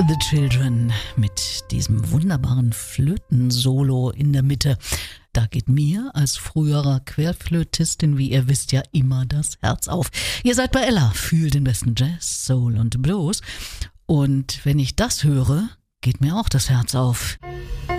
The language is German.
The Children mit diesem wunderbaren Flötensolo in der Mitte. Da geht mir als früherer Querflötistin, wie ihr wisst, ja immer das Herz auf. Ihr seid bei Ella, fühlt den besten Jazz, Soul und Blues. Und wenn ich das höre, geht mir auch das Herz auf.